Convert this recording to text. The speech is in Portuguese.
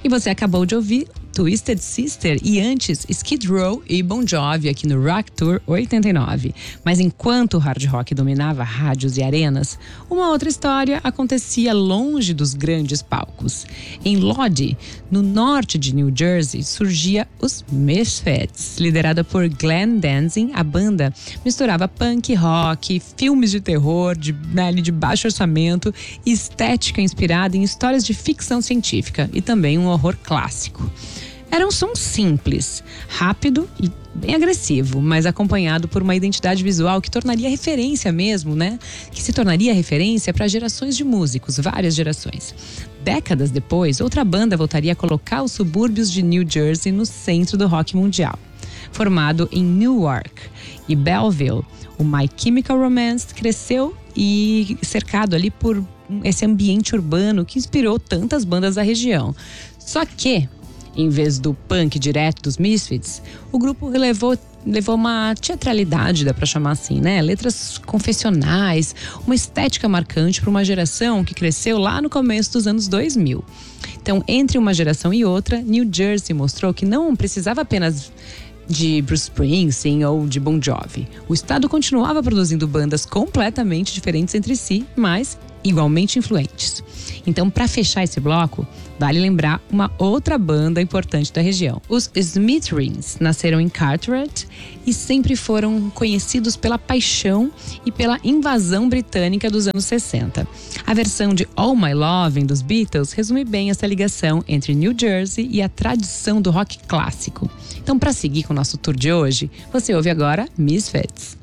E você acabou de ouvir Twisted Sister e antes Skid Row e Bon Jovi aqui no Rock Tour 89. Mas enquanto o hard rock dominava rádios e arenas, uma outra história acontecia longe dos grandes palcos. Em Lodi, no norte de New Jersey, surgia os Misfits. Liderada por Glenn Danzig, a banda misturava punk rock, filmes de terror de baixo orçamento e estética inspirada em histórias de ficção científica e também um horror clássico. Era um som simples, rápido e bem agressivo, mas acompanhado por uma identidade visual que tornaria referência mesmo, né? Que se tornaria referência para gerações de músicos, várias gerações. Décadas depois, outra banda voltaria a colocar os subúrbios de New Jersey no centro do rock mundial. Formado em Newark e Belleville, o My Chemical Romance cresceu e cercado ali por esse ambiente urbano que inspirou tantas bandas da região. Só que, em vez do punk direto dos Misfits, o grupo levou uma teatralidade, dá pra chamar assim, né? Letras confessionais, uma estética marcante para uma geração que cresceu lá no começo dos anos 2000. Então, entre uma geração e outra, New Jersey mostrou que não precisava apenas de Bruce Springsteen ou de Bon Jovi. O estado continuava produzindo bandas completamente diferentes entre si, mas igualmente influentes. Então, para fechar esse bloco, vale lembrar uma outra banda importante da região. Os Smithereens nasceram em Carteret e sempre foram conhecidos pela paixão e pela invasão britânica dos anos 60. A versão de All My Lovin' dos Beatles resume bem essa ligação entre New Jersey e a tradição do rock clássico. Então, para seguir com o nosso tour de hoje, você ouve agora Misfits.